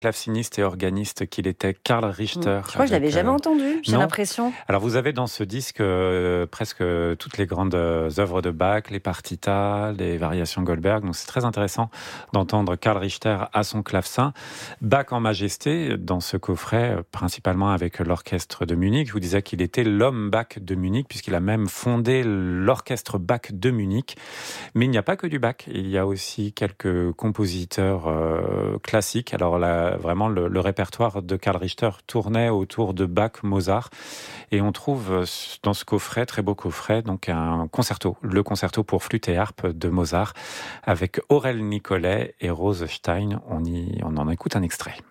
Claveciniste et organiste qu'il était, Karl Richter. Je crois que je l'avais jamais entendu, j'ai l'impression. Alors vous avez dans ce disque presque toutes les grandes œuvres de Bach, les partitas, les variations Goldberg, donc c'est très intéressant d'entendre Karl Richter à son clavecin. Bach en majesté, dans ce coffret, principalement avec l'orchestre de Munich. Je vous disais qu'il était l'homme Bach de Munich, puisqu'il a même fondé l'orchestre Bach de Munich. Mais il n'y a pas que du Bach, il y a aussi quelques compositeurs classiques. Alors là, vraiment, le répertoire de Karl Richter tournait autour de Bach, Mozart. Et on trouve dans ce coffret, très beau coffret, donc un concerto, le concerto pour flûte et harpe de Mozart, avec Aurel Nicolet et Rose Stein. On en écoute un extrait.